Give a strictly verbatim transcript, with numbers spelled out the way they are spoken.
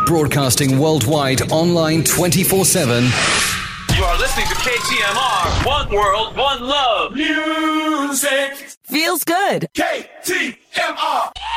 Broadcasting worldwide, online twenty-four seven. You are listening to K T M R. One world, one love. Music. Feels good. K T M R.